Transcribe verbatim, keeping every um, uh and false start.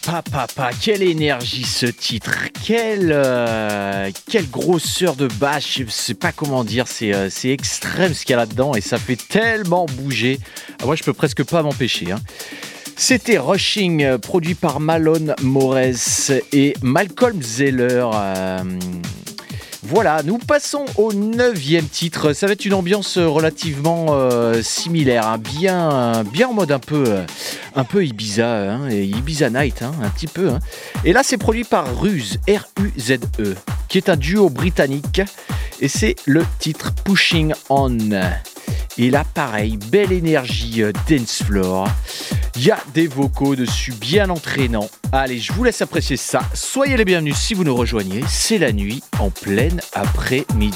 pa, pa, pa, quelle énergie ce titre, quelle, euh, quelle grosseur de basse, je sais pas comment dire, c'est, euh, c'est extrême ce qu'il y a là-dedans et ça fait tellement bouger. Ah, moi je peux presque pas m'empêcher. Hein. C'était Rushing, produit par Malone Morez et Malcolm Zeller. Euh, Voilà, nous passons au neuvième titre. Ça va être une ambiance relativement euh, similaire, hein. bien, bien en mode un peu, euh, un peu Ibiza, hein, et Ibiza Night, hein, un petit peu. Hein. Et là, c'est produit par Ruse, R U Z E, qui est un duo britannique, et c'est le titre Pushing On. Et là, pareil, belle énergie euh, dance floor. Il y a des vocaux dessus bien entraînants. Allez, je vous laisse apprécier ça. Soyez les bienvenus si vous nous rejoignez. C'est la nuit en pleine après-midi.